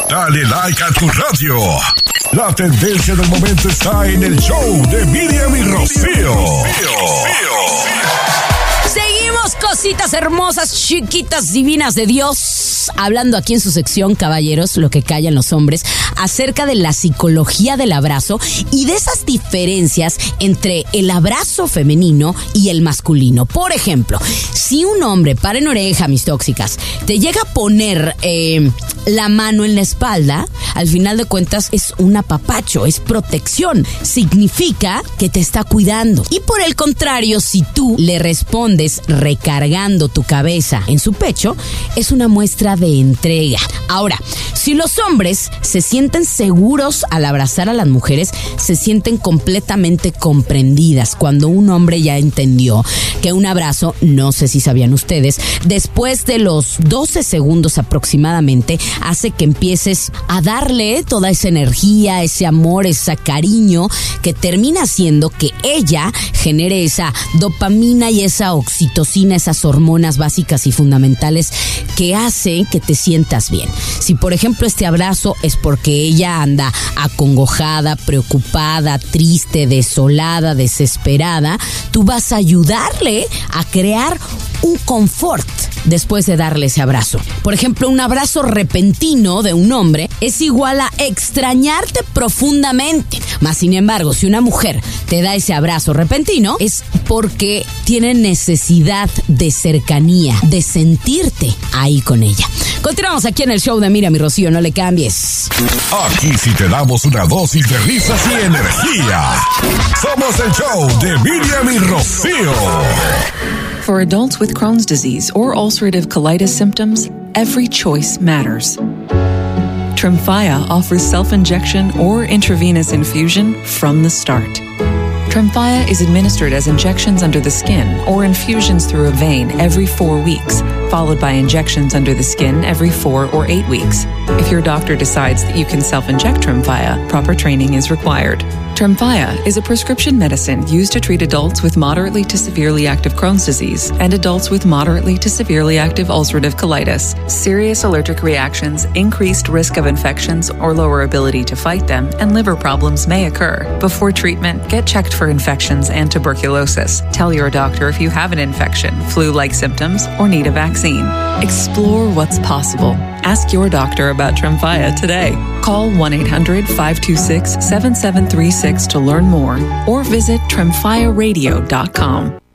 Dale like a tu radio. La tendencia del momento está en el show de Miriam y Rocío. Seguimos, cositas hermosas, chiquitas, divinas de Dios, hablando aquí en su sección, caballeros, lo que callan los hombres, acerca de la psicología del abrazo y de esas diferencias entre el abrazo femenino y el masculino. Por ejemplo, si un hombre, paren oreja, mis tóxicas, te llega a poner la mano en la espalda, al final de cuentas es un apapacho, es protección, significa que te está cuidando. Y por el contrario, si tú le respondes recargando tu cabeza en su pecho, es una muestra de entrega. Ahora, si los hombres se sienten seguros al abrazar a las mujeres, se sienten completamente comprendidas cuando un hombre ya entendió que un abrazo, no sé si sabían ustedes, después de los 12 segundos aproximadamente, hace que empieces a darle toda esa energía, ese amor, ese cariño, que termina haciendo que ella genere esa dopamina y esa oxitocina, esas hormonas básicas y fundamentales que hacen que te sientas bien. Si por ejemplo este abrazo es porque ella anda acongojada, preocupada, triste, desolada, desesperada, tú vas a ayudarle a crear un confort después de darle ese abrazo. Por ejemplo, un abrazo repentino de un hombre es igual a extrañarte profundamente. Más sin embargo, si una mujer te da ese abrazo repentino, es porque tiene necesidad de cercanía, de sentirte ahí con ella. Continuamos aquí en el show de Miriam y Rocío, no le cambies. Aquí sí te damos una dosis de risas y energía. Somos el show de Miriam y Rocío. For adults with Crohn's disease or ulcerative colitis symptoms, every choice matters. Tremfya offers self-injection or intravenous infusion from the start. Tremfya is administered as injections under the skin or infusions through a vein every 4 weeks, followed by injections under the skin every 4 or 8 weeks. If your doctor decides that you can self-inject Tremfya, proper training is required. Tremfya is a prescription medicine used to treat adults with moderately to severely active Crohn's disease and adults with moderately to severely active ulcerative colitis. Serious allergic reactions, increased risk of infections or lower ability to fight them, and liver problems may occur. Before treatment, get checked for infections and tuberculosis. Tell your doctor if you have an infection, flu-like symptoms, or need a vaccine. Explore what's possible. Ask your doctor about Tremfya today. Call 1-800-526-7736 to learn more or visit tremfyaradio.com.